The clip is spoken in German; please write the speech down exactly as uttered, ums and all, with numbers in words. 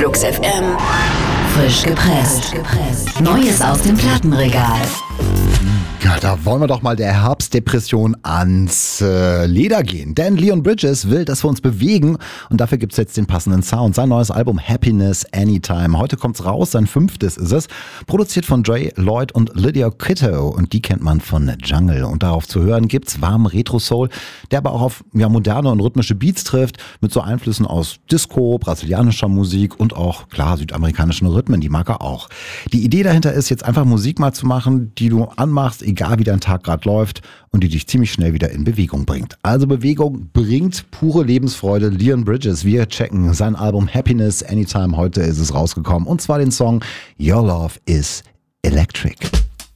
Flux F M. Frisch gepresst. Neues aus dem Plattenregal. Ja, da wollen wir doch mal der Herbstdepression ans äh, Leder gehen. Denn Leon Bridges will, dass wir uns bewegen und dafür gibt's jetzt den passenden Sound. Sein neues Album Happiness Anytime. Heute kommt's raus, sein fünftes ist es. Produziert von Dre Lloyd und Lydia Kitto und die kennt man von Jungle. Und darauf zu hören gibt's warmen Retro-Soul, der aber auch auf ja, moderne und rhythmische Beats trifft, mit so Einflüssen aus Disco, brasilianischer Musik und auch, klar, südamerikanischen Rhythmen, die mag er auch. Die Idee dahinter ist, jetzt einfach Musik mal zu machen, die du anmachst, egal wie dein Tag gerade läuft und die dich ziemlich schnell wieder in Bewegung bringt. Also Bewegung bringt pure Lebensfreude. Leon Bridges, wir checken sein Album Happiness Anytime. Heute ist es rausgekommen und zwar den Song Your Love is Electric.